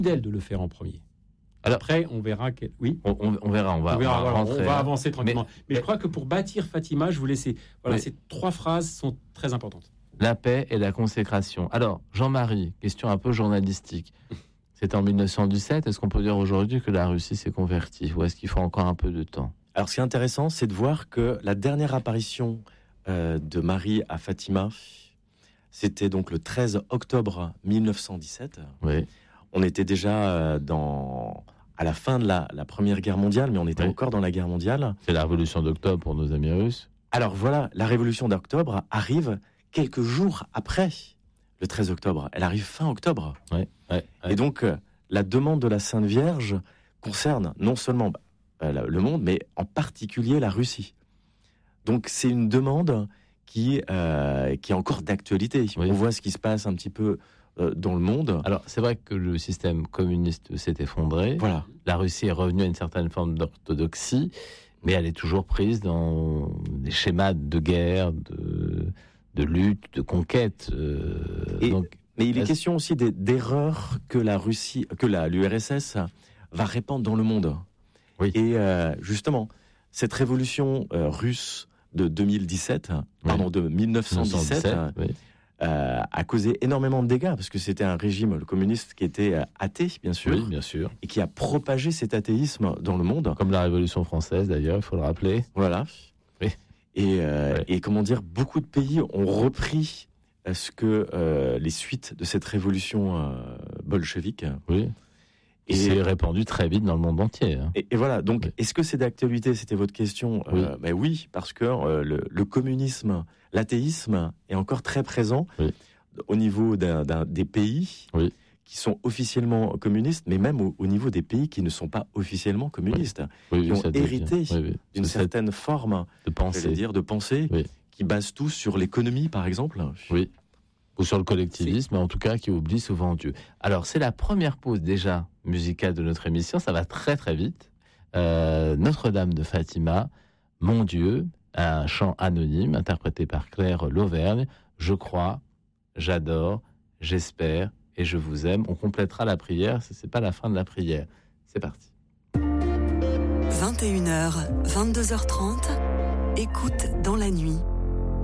d'elle de le faire en premier. Alors, après, on verra. Oui, on verra. On va avancer tranquillement. Mais je crois que pour bâtir Fatima, je vous laisse. Voilà, ces 3 phrases sont très importantes. La paix et la consécration. Alors, Jean-Marie, question un peu journalistique. C'était en 1917. Est-ce qu'on peut dire aujourd'hui que la Russie s'est convertie, ou est-ce qu'il faut encore un peu de temps? Alors, ce qui est intéressant, c'est de voir que la dernière apparition de Marie à Fatima, c'était donc le 13 octobre 1917. Oui. On était déjà à la fin de la Première Guerre mondiale, mais on était encore dans la guerre mondiale. C'est la révolution d'octobre pour nos amis russes. Alors voilà, la révolution d'octobre arrive quelques jours après le 13 octobre. Elle arrive fin octobre. Et donc, la demande de la Sainte Vierge concerne non seulement le monde, mais en particulier la Russie. Donc, c'est une demande qui est encore d'actualité. On voit ce qui se passe un petit peu dans le monde. Alors, c'est vrai que le système communiste s'est effondré. Voilà. La Russie est revenue à une certaine forme d'orthodoxie, mais elle est toujours prise dans des schémas de guerre, de lutte, de conquête. Mais il est question aussi d'erreurs que l'URSS va répandre dans le monde. Oui. Et justement, cette révolution russe de 2017, de 1917, a causé énormément de dégâts, parce que c'était un régime, le communiste, qui était athée, bien sûr. Oui, bien sûr. Et qui a propagé cet athéisme dans le monde. Comme la Révolution française, d'ailleurs, il faut le rappeler. Voilà. Oui. Et comment dire, beaucoup de pays ont repris les suites de cette révolution bolchevique. Oui. Et c'est répandu très vite dans le monde entier. Et voilà, donc est-ce que c'est d'actualité? C'était votre question. Oui. Oui, parce que le communisme, l'athéisme est encore très présent au niveau des pays qui sont officiellement communistes, mais même au niveau des pays qui ne sont pas officiellement communistes, qui ont hérité d'une certaine forme de pensée, qui base tout sur l'économie, par exemple. Oui. Ou sur le collectivisme, mais en tout cas qui oublie souvent Dieu. Alors, c'est la première pause déjà musicale de notre émission, ça va très très vite. Notre-Dame de Fatima, Mon Dieu, un chant anonyme interprété par Claire Lauvergne. Je crois, j'adore, j'espère et je vous aime. On complétera la prière, c'est pas la fin de la prière. C'est parti. 21h, 22h30, écoute dans la nuit.